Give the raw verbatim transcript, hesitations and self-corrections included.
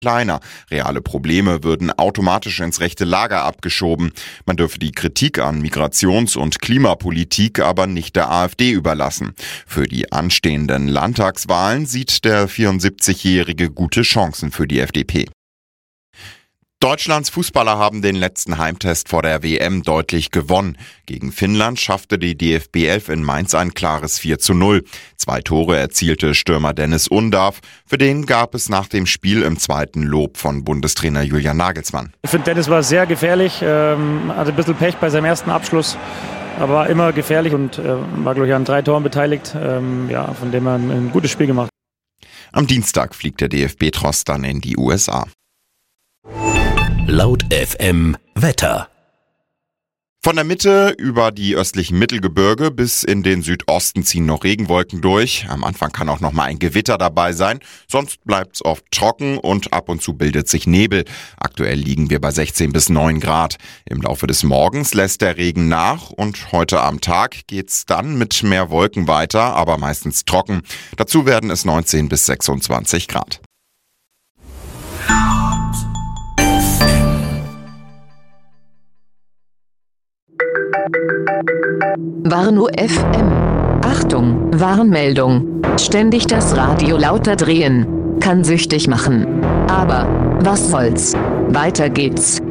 kleiner. Reale Probleme würden automatisch ins rechte Lager abgeschoben. Man dürfe die Kritik an Migrations- und Klimapolitik aber nicht der AfD überlassen. Für die anstehenden Landtagswahlen sieht der vierundsiebzigjährige gute Chancen für die F D P. Deutschlands Fußballer haben den letzten Heimtest vor der W M deutlich gewonnen. Gegen Finnland schaffte die D F B elf in Mainz ein klares vier zu null. Zwei Tore erzielte Stürmer Dennis Undav. Für den gab es nach dem Spiel im zweiten Lob von Bundestrainer Julian Nagelsmann. Ich finde, Dennis war sehr gefährlich, ähm, hatte ein bisschen Pech bei seinem ersten Abschluss, aber war immer gefährlich und äh, war, glaube ich, an drei Toren beteiligt. Ähm, ja, von dem er ein, ein gutes Spiel gemacht. Am Dienstag fliegt der D F B-Tross dann in die U S A. Laut F M Wetter. Von der Mitte über die östlichen Mittelgebirge bis in den Südosten ziehen noch Regenwolken durch. Am Anfang kann auch noch mal ein Gewitter dabei sein. Sonst bleibt's oft trocken und ab und zu bildet sich Nebel. Aktuell liegen wir bei sechzehn bis neun Grad. Im Laufe des Morgens lässt der Regen nach und heute am Tag geht's dann mit mehr Wolken weiter, aber meistens trocken. Dazu werden es neunzehn bis sechsundzwanzig Grad. Warnow F M. Achtung, Warnmeldung. Ständig das Radio lauter drehen kann süchtig machen. Aber was soll's? Weiter geht's.